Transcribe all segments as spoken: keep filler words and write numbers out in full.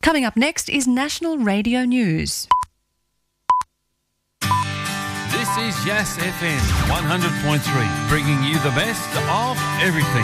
Coming up next is National Radio News. This is Yass F M one hundred point three, bringing you the best of everything.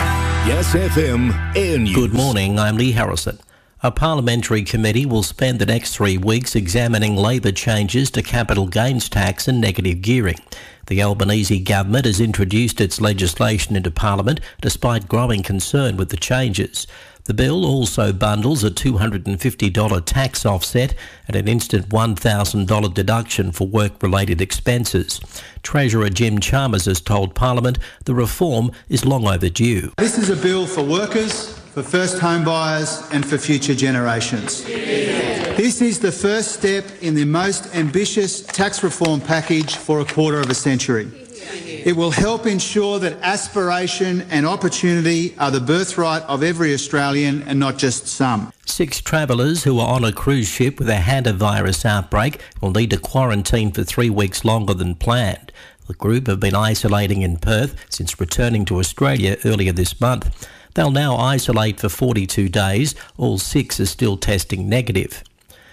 Yass F M Air News. Good morning, I'm Lee Harrison. A parliamentary committee will spend the next three weeks examining Labor changes to capital gains tax and negative gearing. The Albanese government has introduced its legislation into Parliament despite growing concern with the changes. The bill also bundles a two hundred fifty dollars tax offset and an instant one thousand dollars deduction for work-related expenses. Treasurer Jim Chalmers has told Parliament the reform is long overdue. This is a bill for workers, for first home buyers and for future generations. This is the first step in the most ambitious tax reform package for a quarter of a century. It will help ensure that aspiration and opportunity are the birthright of every Australian and not just some. Six travellers who are on a cruise ship with a hantavirus outbreak will need to quarantine for three weeks longer than planned. The group have been isolating in Perth since returning to Australia earlier this month. They'll now isolate for forty-two days. All six are still testing negative.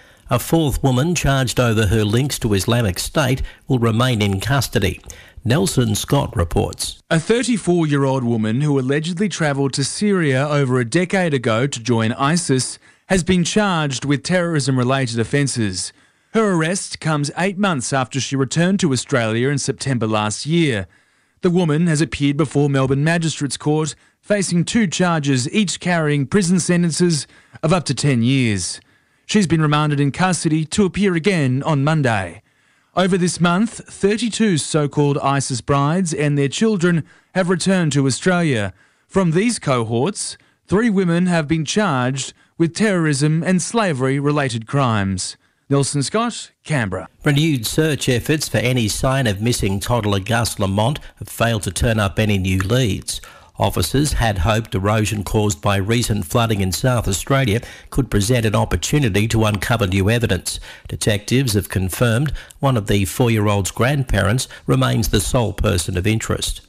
A fourth woman charged over her links to Islamic State will remain in custody. Nelson Scott reports. A thirty-four-year-old woman who allegedly travelled to Syria over a decade ago to join ISIS has been charged with terrorism-related offences. Her arrest comes eight months after she returned to Australia in September last year. The woman has appeared before Melbourne Magistrates Court, facing two charges, each carrying prison sentences of up to ten years. She's been remanded in custody to appear again on Monday. Over this month, thirty-two so-called ISIS brides and their children have returned to Australia. From these cohorts, three women have been charged with terrorism and slavery-related crimes. Nelson Scott, Canberra. Renewed search efforts for any sign of missing toddler Gus Lamont have failed to turn up any new leads. Officers had hoped erosion caused by recent flooding in South Australia could present an opportunity to uncover new evidence. Detectives have confirmed one of the four-year-old's grandparents remains the sole person of interest.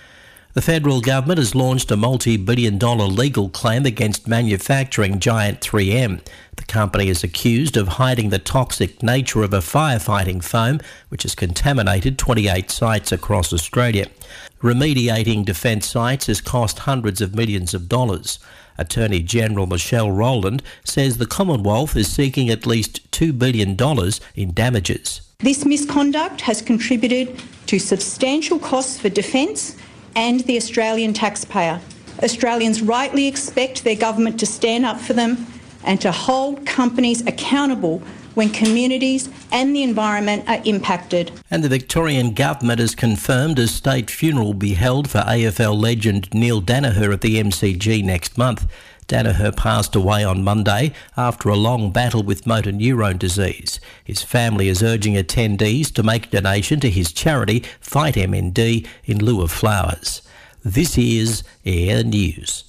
The federal government has launched a multi-billion dollar legal claim against manufacturing giant three M. The company is accused of hiding the toxic nature of a firefighting foam, which has contaminated twenty-eight sites across Australia. Remediating defence sites has cost hundreds of millions of dollars. Attorney General Michelle Rowland says the Commonwealth is seeking at least two billion dollars in damages. This misconduct has contributed to substantial costs for defence and the Australian taxpayer. Australians rightly expect their government to stand up for them and to hold companies accountable when communities and the environment are impacted. And the Victorian government has confirmed a state funeral will be held for A F L legend Neil Daniher at the M C G next month. Daniher passed away on Monday after a long battle with motor neurone disease. His family is urging attendees to make a donation to his charity Fight M N D in lieu of flowers. This is Air News.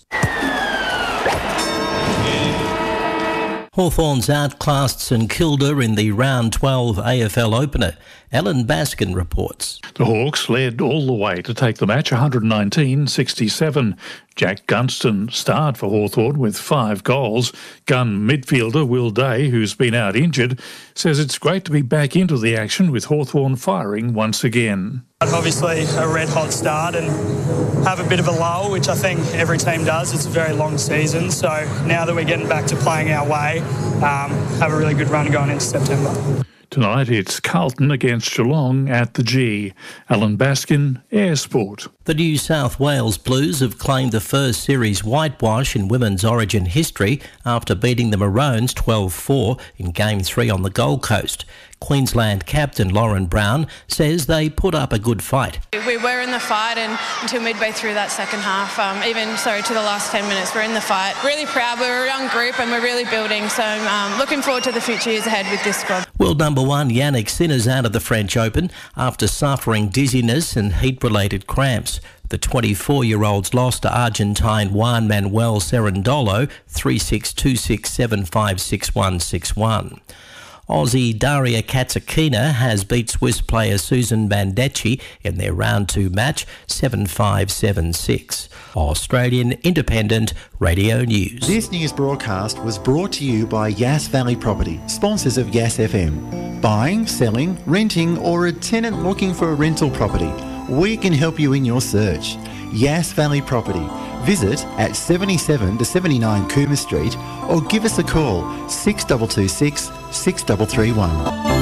Hawthorns outclassed St Kilda in the round twelve A F L opener. Alan Baskin reports. The Hawks led all the way to take the match one hundred nineteen sixty-seven. Jack Gunston starred for Hawthorn with five goals. Gun midfielder Will Day, who's been out injured, says it's great to be back into the action with Hawthorn firing once again. Obviously a red-hot start and have a bit of a lull, which I think every team does. It's a very long season, so now that we're getting back to playing our way, um, have a really good run going into September. Tonight it's Carlton against Geelong at the G. Alan Baskin, Air Sport. The New South Wales Blues have claimed the first series whitewash in women's Origin history after beating the Maroons twelve four in Game three on the Gold Coast. Queensland captain Lauren Brown says they put up a good fight. We were in the fight and until midway through that second half, um, even sorry to the last ten minutes, we're in the fight. Really proud, we're a young group and we're really building, so um, looking forward to the future years ahead with this squad. World number one Yannick Sinner's out of the French Open after suffering dizziness and heat-related cramps. The twenty-four-year-old's lost to Argentine Juan Manuel Cerundolo three six, two six, seven five, six one, six one. Aussie Daria Katsakina has beat Swiss player Susan Bandecchi in their round two match seven five, seven six. Australian Independent Radio News. This news broadcast was brought to you by Yass Valley Property, sponsors of Yass F M. Buying, selling, renting or a tenant looking for a rental property, we can help you in your search. Yass Valley Property. Visit at seventy-seven to seventy-nine Coomer Street or give us a call six two two six, six three three one.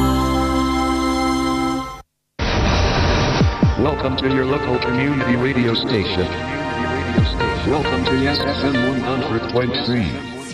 Welcome to your local community radio station. Welcome to Yass F M one hundred point three.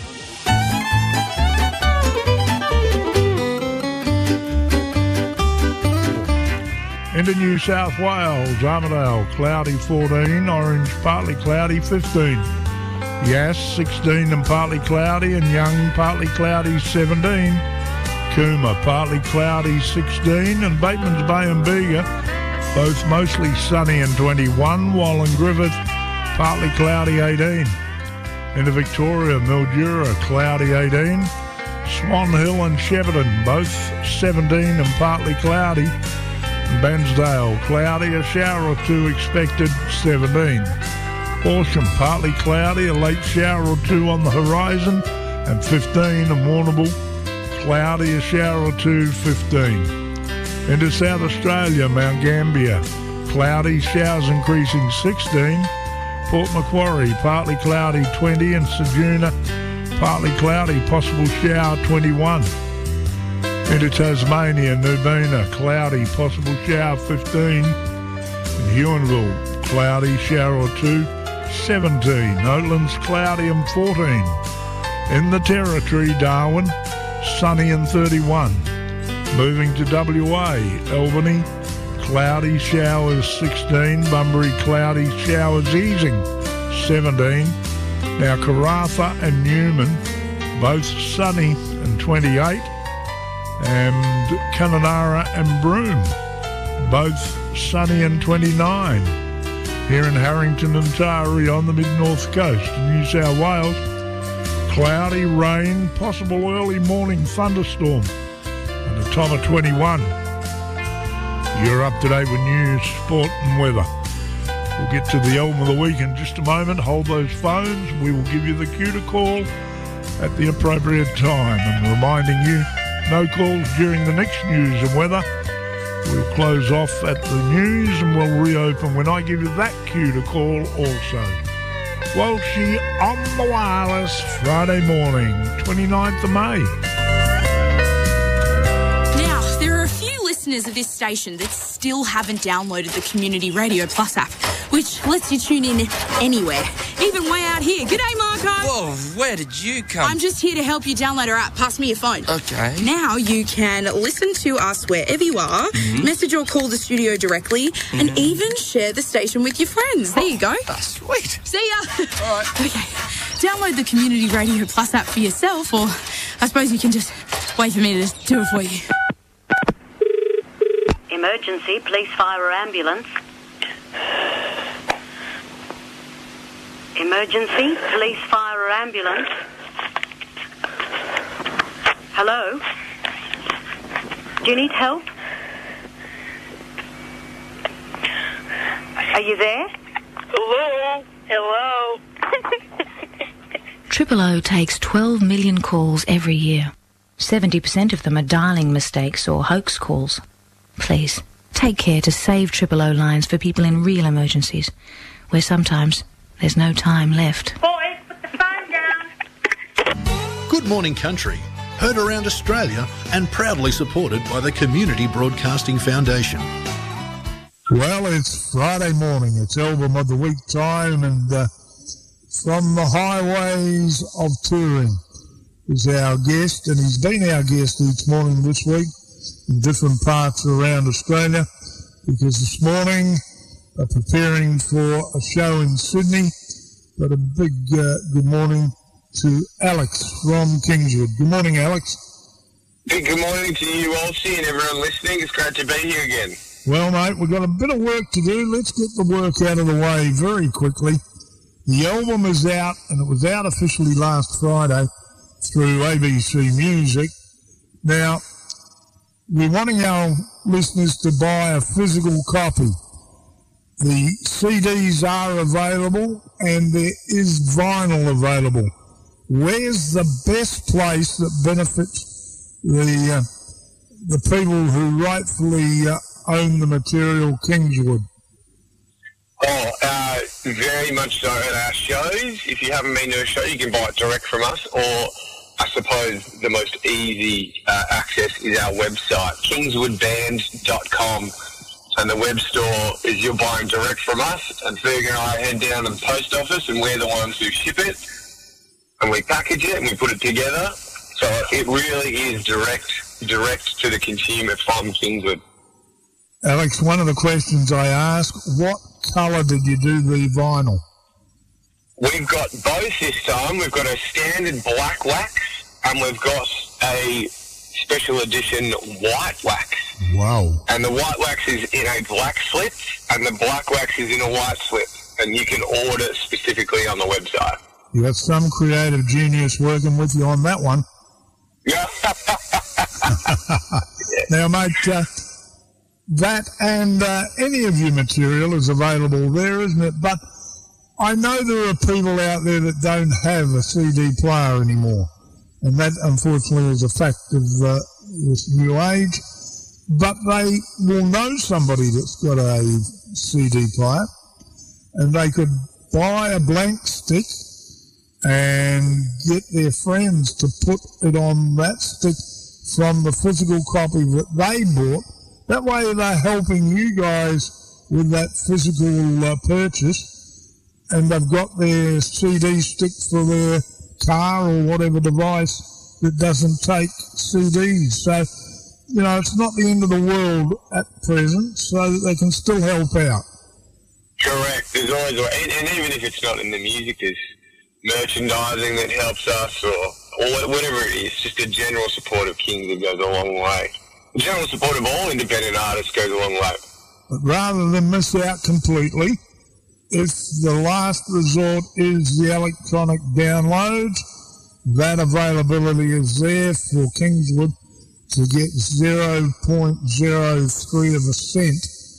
Into New South Wales, Armidale, cloudy fourteen, Orange, partly cloudy fifteen. Yass, sixteen and partly cloudy, and Young, partly cloudy seventeen. Cooma, partly cloudy sixteen, and Bateman's Bay and Bega, both mostly sunny and twenty-one, while in Griffith, partly cloudy eighteen. Into Victoria, Mildura, cloudy eighteen. Swan Hill and Shepparton, both seventeen and partly cloudy. Bairnsdale, cloudy, a shower or two expected, seventeen. Horsham, partly cloudy, a late shower or two on the horizon, and fifteen. And Warrnambool, cloudy, a shower or two, fifteen. Into South Australia, Mount Gambier, cloudy, showers increasing, sixteen. Port Macquarie, partly cloudy, twenty, and Ceduna, partly cloudy, possible shower, twenty-one. Into Tasmania, Nubina, cloudy, possible shower, fifteen. In Huonville, cloudy, shower or two, seventeen. Oatlands, cloudy and fourteen. In the Territory, Darwin, sunny and thirty-one. Moving to W A, Albany, cloudy, showers, sixteen. Bunbury, cloudy, showers easing, seventeen. Now Karratha and Newman, both sunny and twenty-eight. And Kununurra and Broome, both sunny and twenty-nine. Here in Harrington and Taree on the mid-north coast of New South Wales, cloudy, rain, possible early morning thunderstorm, and a top of twenty-one. You're up to date with news, sport and weather. We'll get to the album of the week in just a moment. Hold those phones. We will give you the cue to call at the appropriate time. And reminding you, no calls during the next news and weather. We'll close off at the news and we'll reopen when I give you that cue to call also. Walshy on the wireless, Friday morning, twenty-ninth of May. Now, there are a few listeners of this station that still haven't downloaded the Community Radio Plus app, which lets you tune in anywhere, even way out here. G'day, Marco. Whoa, where did you come? I'm just here to help you download our app. Pass me your phone. Okay. Now you can listen to us wherever you are, mm-hmm. message or call the studio directly, mm-hmm. and even share the station with your friends. There you go. Oh, sweet. See ya. All right. Okay. Download the Community Radio Plus app for yourself, or I suppose you can just wait for me to do it for you. Emergency, police, fire or ambulance. Emergency, police, fire or ambulance. Hello? Do you need help? Are you there? Hello? Hello? Triple O takes twelve million calls every year. seventy percent of them are dialing mistakes or hoax calls. Please, take care to save Triple O lines for people in real emergencies, where sometimes there's no time left. Boys, put the phone down. Good Morning Country, heard around Australia and proudly supported by the Community Broadcasting Foundation. Well, it's Friday morning. It's Album of the Week time, and uh, from the highways of touring is our guest, and he's been our guest each morning this week in different parts around Australia, because this morning are preparing for a show in Sydney. But a big uh, good morning to Alex from Kingswood. Good morning, Alex. Hey, good morning to you, Walshy, and everyone listening. It's great to be here again. Well, mate, we've got a bit of work to do. Let's get the work out of the way very quickly. The album is out, and it was out officially last Friday through A B C Music. Now, we're wanting our listeners to buy a physical copy. The C Ds are available and there is vinyl available. Where's the best place that benefits the uh, the people who rightfully uh, own the material, Kingswood? Oh, uh, very much so at our shows. If you haven't been to a show, you can buy it direct from us, or I suppose the most easy uh, access is our website, kingswood band dot com, and the web store is you're buying direct from us, and Ferg and I head down to the post office and we're the ones who ship it, and we package it and we put it together, so it really is direct, direct to the consumer from Kingswood. Alex, one of the questions I ask, what colour did you do the vinyl? We've got both this time. We've got a standard black wax and we've got a special edition white wax. Wow. And the white wax is in a black slip and the black wax is in a white slip. And you can order specifically on the website. You got some creative genius working with you on that one. Yeah. Now, mate, uh, that and uh, any of your material is available there, isn't it? But I know there are people out there that don't have a C D player anymore, and that unfortunately is a fact of uh, this new age. But they will know somebody that's got a C D player, and they could buy a blank stick and get their friends to put it on that stick from the physical copy that they bought. That way they're helping you guys with that physical uh, purchase, and they've got their C D stick for their car or whatever device that doesn't take C Ds. So, you know, it's not the end of the world at present, so that they can still help out. Correct. There's always, and, and even if it's not in the music, there's merchandising that helps us, or, or whatever it is. Just a general support of Kings that goes a long way. The general support of all independent artists goes a long way. But rather than miss out completely, if the last resort is the electronic downloads, that availability is there for Kingswood to get zero point zero three of a cent.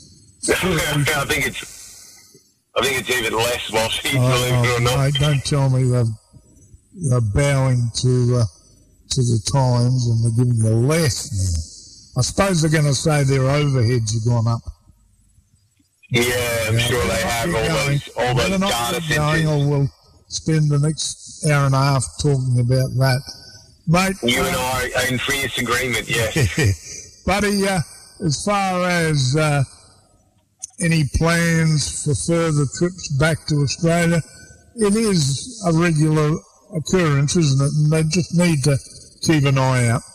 I think it's I think it's even less, Walshy, oh, believe it or not. Mate, don't tell me they're, they're bowing to uh, to the times and they're giving you less now. I suppose they're going to say their overheads have gone up. Yeah, I'm yeah, sure they have all going. those, all those data centers. Going, or we'll spend the next hour and a half talking about that. Mate, you uh, and I are in fierce agreement, yes. Buddy, uh, as far as uh, any plans for further trips back to Australia, it is a regular occurrence, isn't it? And they just need to keep an eye out.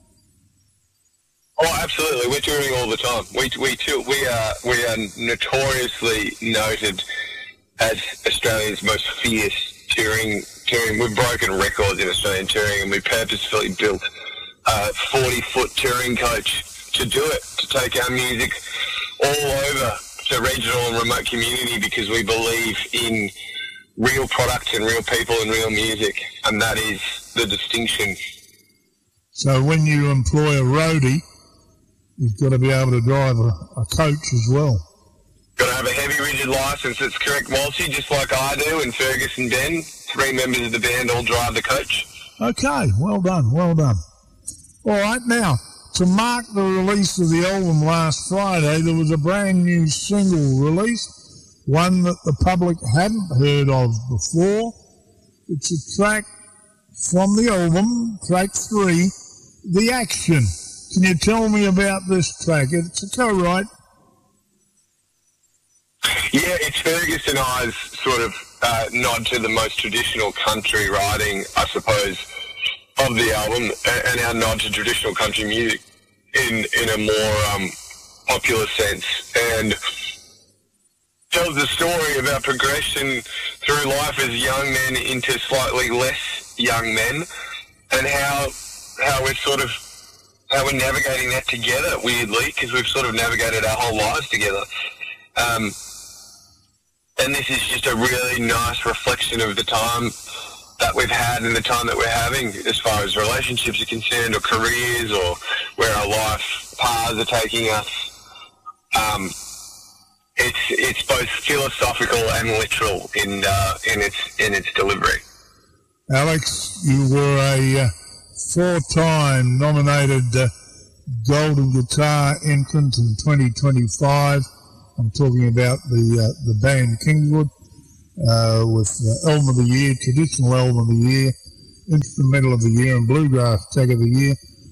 Oh, absolutely. We're touring all the time. We we too, we are we are notoriously noted as Australia's most fierce touring touring. We've broken records in Australian touring, and we purposefully built a forty-foot touring coach to do it, to take our music all over to regional and remote community, because we believe in real products and real people and real music, and that is the distinction. So when you employ a roadie, you've got to be able to drive a, a coach as well. Got to have a heavy, rigid licence. That's correct, Walshy, just like I do, and Fergus and Ben, three members of the band, all drive the coach. Okay, well done, well done. All right, now, to mark the release of the album last Friday, there was a brand new single released, one that the public hadn't heard of before. It's a track from the album, track three, The Action. Can you tell me about this track? It's a co-write. Yeah, it's Fergus and I's sort of uh, nod to the most traditional country writing, I suppose, of the album, and our nod to traditional country music in in a more um, popular sense, and tells the story of our progression through life as young men into slightly less young men, and how how we're sort of how we're navigating that together, weirdly, because we've sort of navigated our whole lives together. Um, and this is just a really nice reflection of the time that we've had and the time that we're having as far as relationships are concerned, or careers, or where our life paths are taking us. Um, it's it's both philosophical and literal in uh, in its in its delivery. Alex, you were a uh, four-time nominated uh, Golden Guitar entrant in twenty twenty-five. I'm talking about the uh, the band Kingswood uh, with uh, Album of the Year, Traditional Album of the Year, Instrumental of the Year, and Bluegrass Tag of the Year.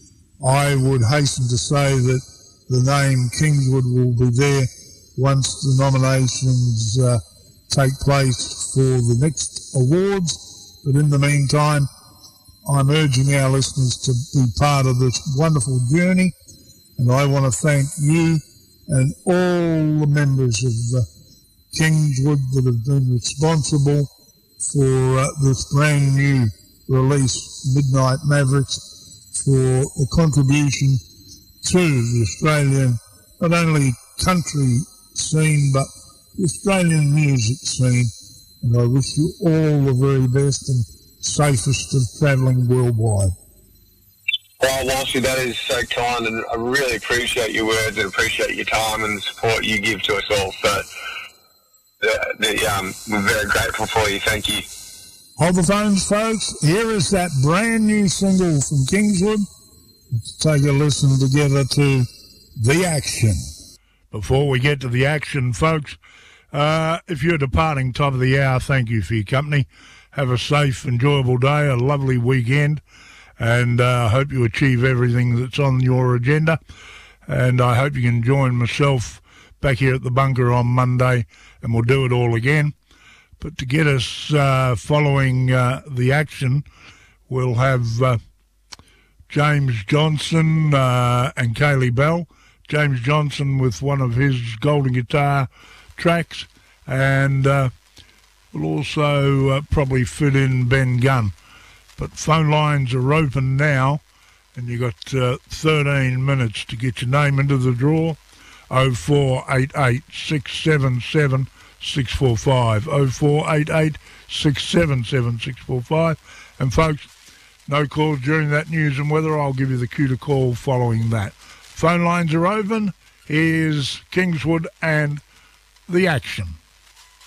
I would hasten to say that the name Kingswood will be there once the nominations uh, take place for the next awards. But in the meantime, I'm urging our listeners to be part of this wonderful journey, and I want to thank you and all the members of uh, Kingswood that have been responsible for uh, this brand new release, Midnight Mavericks, for the contribution to the Australian, not only country scene, but the Australian music scene. And I wish you all the very best and safest of travelling worldwide. Well, Walshy, that is so kind, and I really appreciate your words and appreciate your time and the support you give to us all. So the, the, um, we're very grateful for you. Thank you. Hold the phones, folks. Here is that brand new single from Kingswood. Let's take a listen together to The Action. Before we get to the action, folks, uh, if you're departing top of the hour, thank you for your company. Have a safe, enjoyable day, a lovely weekend, and I uh, hope you achieve everything that's on your agenda. And I hope you can join myself back here at the bunker on Monday, and we'll do it all again. But to get us uh, following uh, the action, we'll have uh, James Johnson uh, and Kaylee Bell. James Johnson with one of his Golden Guitar tracks, and uh, we'll also uh, probably fit in Ben Gunn. But phone lines are open now, and you've got uh, thirteen minutes to get your name into the draw. oh four eight eight, six seven seven, six four five, oh four eight eight, six seven seven, six four five. And folks, no calls during that news and weather. I'll give you the cue to call following that. Phone lines are open. Here's Kingswood and The Action.